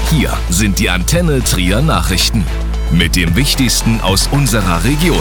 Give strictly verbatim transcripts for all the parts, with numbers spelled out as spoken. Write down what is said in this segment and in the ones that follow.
Hier sind die Antenne Trier Nachrichten mit dem Wichtigsten aus unserer Region.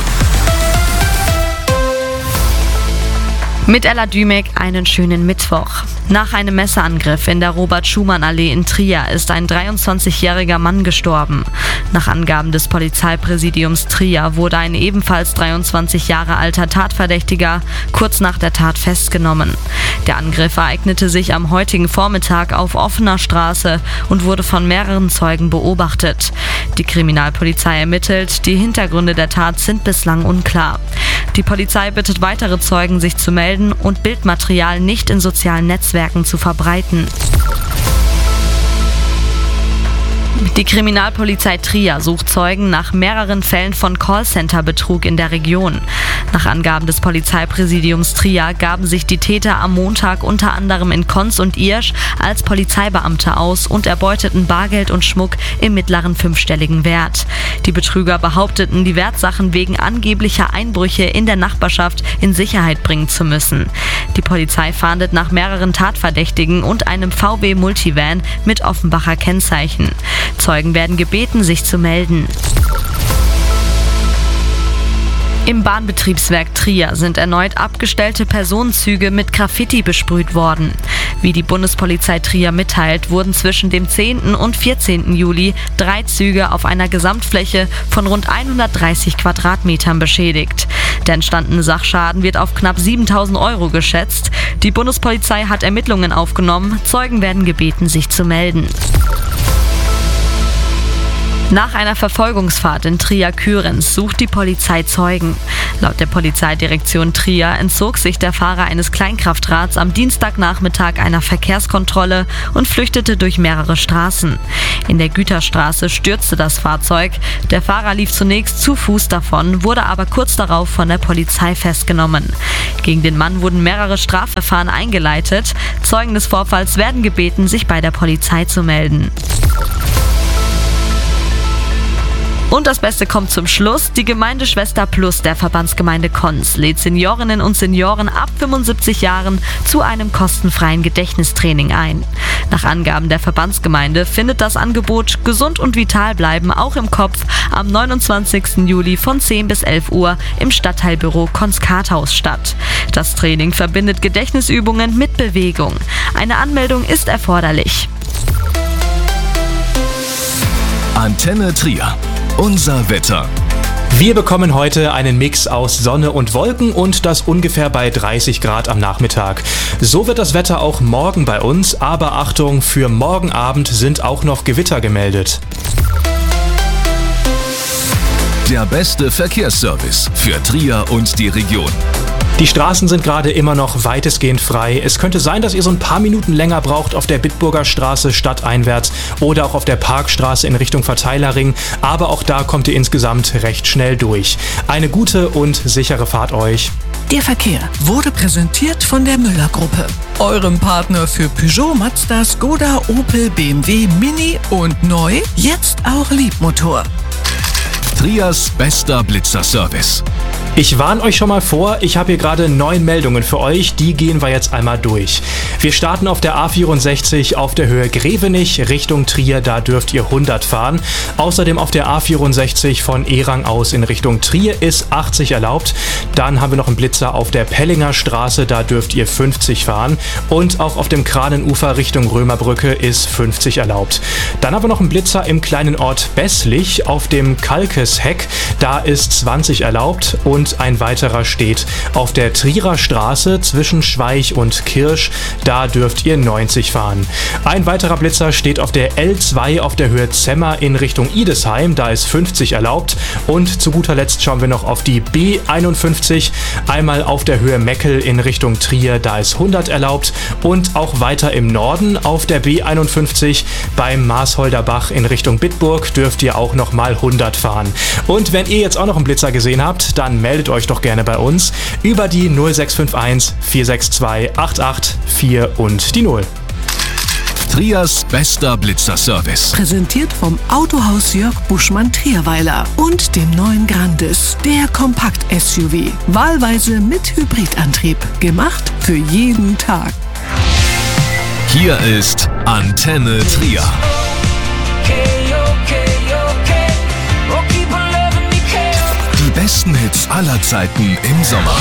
Mit Ella Dümek einen schönen Mittwoch. Nach einem Messerangriff in der Robert-Schumann-Allee in Trier ist ein dreiundzwanzigjähriger Mann gestorben. Nach Angaben des Polizeipräsidiums Trier wurde ein ebenfalls dreiundzwanzig Jahre alter Tatverdächtiger kurz nach der Tat festgenommen. Der Angriff ereignete sich am heutigen Vormittag auf offener Straße und wurde von mehreren Zeugen beobachtet. Die Kriminalpolizei ermittelt, die Hintergründe der Tat sind bislang unklar. Die Polizei bittet weitere Zeugen, sich zu melden und Bildmaterial nicht in sozialen Netzwerken zu verbreiten. Die Kriminalpolizei Trier sucht Zeugen nach mehreren Fällen von Callcenter-Betrug in der Region. Nach Angaben des Polizeipräsidiums Trier gaben sich die Täter am Montag unter anderem in Konz und Irsch als Polizeibeamte aus und erbeuteten Bargeld und Schmuck im mittleren fünfstelligen Wert. Die Betrüger behaupteten, die Wertsachen wegen angeblicher Einbrüche in der Nachbarschaft in Sicherheit bringen zu müssen. Die Polizei fahndet nach mehreren Tatverdächtigen und einem V W Multivan mit Offenbacher Kennzeichen. Zeugen werden gebeten, sich zu melden. Im Bahnbetriebswerk Trier sind erneut abgestellte Personenzüge mit Graffiti besprüht worden. Wie die Bundespolizei Trier mitteilt, wurden zwischen dem zehnten und vierzehnten Juli drei Züge auf einer Gesamtfläche von rund hundertdreißig Quadratmetern beschädigt. Der entstandene Sachschaden wird auf knapp siebentausend Euro geschätzt. Die Bundespolizei hat Ermittlungen aufgenommen. Zeugen werden gebeten, sich zu melden. Nach einer Verfolgungsfahrt in Trier-Kührens sucht die Polizei Zeugen. Laut der Polizeidirektion Trier entzog sich der Fahrer eines Kleinkraftrads am Dienstagnachmittag einer Verkehrskontrolle und flüchtete durch mehrere Straßen. In der Güterstraße stürzte das Fahrzeug. Der Fahrer lief zunächst zu Fuß davon, wurde aber kurz darauf von der Polizei festgenommen. Gegen den Mann wurden mehrere Strafverfahren eingeleitet. Zeugen des Vorfalls werden gebeten, sich bei der Polizei zu melden. Und das Beste kommt zum Schluss. Die Gemeinde Schwester Plus der Verbandsgemeinde Konz lädt Seniorinnen und Senioren ab fünfundsiebzig Jahren zu einem kostenfreien Gedächtnistraining ein. Nach Angaben der Verbandsgemeinde findet das Angebot Gesund und vital bleiben auch im Kopf am neunundzwanzigsten Juli von zehn bis elf Uhr im Stadtteilbüro Konz-Karthaus statt. Das Training verbindet Gedächtnisübungen mit Bewegung. Eine Anmeldung ist erforderlich. Antenne Trier. Unser Wetter. Wir bekommen heute einen Mix aus Sonne und Wolken und das ungefähr bei dreißig Grad am Nachmittag. So wird das Wetter auch morgen bei uns, aber Achtung, für morgen Abend sind auch noch Gewitter gemeldet. Der beste Verkehrsservice für Trier und die Region. Die Straßen sind gerade immer noch weitestgehend frei. Es könnte sein, dass ihr so ein paar Minuten länger braucht auf der Bitburger Straße stadteinwärts oder auch auf der Parkstraße in Richtung Verteilerring. Aber auch da kommt ihr insgesamt recht schnell durch. Eine gute und sichere Fahrt euch. Der Verkehr wurde präsentiert von der Müller-Gruppe, eurem Partner für Peugeot, Mazda, Skoda, Opel, B M W, Mini und neu, jetzt auch Liebmotor. Triers bester Blitzerservice. Ich warne euch schon mal vor, ich habe hier gerade neun Meldungen für euch, die gehen wir jetzt einmal durch. Wir starten auf der A vierundsechzig auf der Höhe Grevenich Richtung Trier, da dürft ihr hundert fahren. Außerdem auf der A vierundsechzig von Erang aus in Richtung Trier ist achtzig erlaubt. Dann haben wir noch einen Blitzer auf der Pellinger Straße, da dürft ihr fünfzig fahren. Und auch auf dem Kranenufer Richtung Römerbrücke ist fünfzig erlaubt. Dann haben wir noch einen Blitzer im kleinen Ort Besslich auf dem Kalkesheck, da ist zwanzig erlaubt. Und ein weiterer steht auf der Trierer Straße zwischen Schweich und Kirsch, da dürft ihr neunzig fahren. Ein weiterer Blitzer steht auf der L zwei auf der Höhe Zemmer in Richtung Idesheim, da ist fünfzig erlaubt. Und zu guter Letzt schauen wir noch auf die B einundfünfzig, einmal auf der Höhe Meckel in Richtung Trier, da ist hundert erlaubt. Und auch weiter im Norden auf der B einundfünfzig beim Maasholderbach in Richtung Bitburg dürft ihr auch nochmal hundert fahren. Und wenn ihr jetzt auch noch einen Blitzer gesehen habt, dann meldet euch doch gerne bei uns über die null sechs fünf eins vier sechs zwei acht acht vier und die null. Triers bester Blitzerservice. Präsentiert vom Autohaus Jörg Buschmann Trierweiler und dem neuen Grandis, der Kompakt-S U V. Wahlweise mit Hybridantrieb. Gemacht für jeden Tag. Hier ist Antenne Trier. besten Hits aller Zeiten im Sommer.